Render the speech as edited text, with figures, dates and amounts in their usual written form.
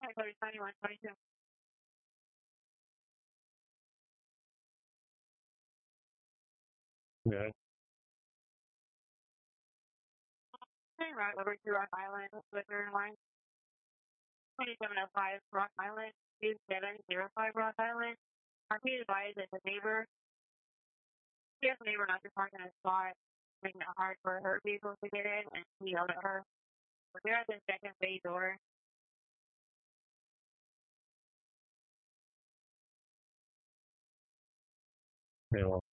Hi, code is 9122. Yeah. Turn right over to Rock Island, Slicker line 2705 Rock Island, 2705 Rock Island. RP advised that the neighbor, yes, neighbor not to park in a spot, making it hard for her vehicle to get in, and he yelled at her. We're at the second bay door. Yeah.